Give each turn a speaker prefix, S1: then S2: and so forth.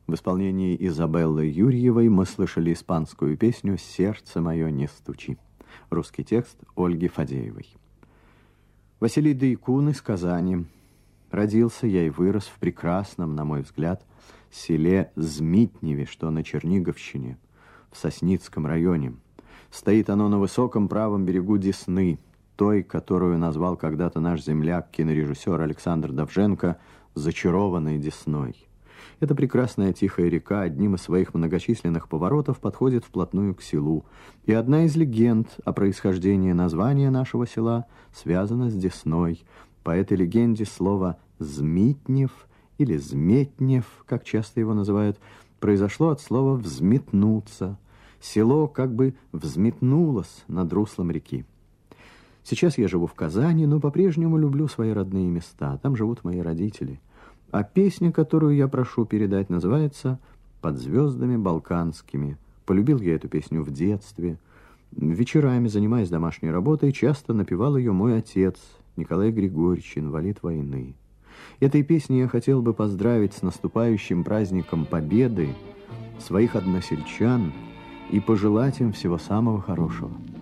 S1: В исполнении Изабеллы Юрьевой мы слышали испанскую песню «Сердце мое, не стучи». Русский текст Ольги Фадеевой. Василий Дейкун из Казани. Родился я и вырос в прекрасном, на мой взгляд, селе Змитневе, что на Черниговщине, в Сосницком районе. Стоит оно на высоком правом берегу Десны, той, которую назвал когда-то наш земляк, кинорежиссер Александр Довженко, «Зачарованной Десной». Эта прекрасная тихая река одним из своих многочисленных поворотов подходит вплотную к селу, и одна из легенд о происхождении названия нашего села связана с Десной. По этой легенде слово «Змитнев» или «Зметнев», как часто его называют, произошло от слова «взметнуться». Село как бы взметнулось над руслом реки. Сейчас я живу в Казани, но по-прежнему люблю свои родные места. Там живут мои родители. А песня, которую я прошу передать, называется «Под звездами балканскими». Полюбил я эту песню в детстве. Вечерами, занимаясь домашней работой, часто напевал ее мой отец, Николай Григорьевич, инвалид войны. Этой песней я хотел бы поздравить с наступающим праздником Победы своих односельчан и пожелать им всего самого хорошего.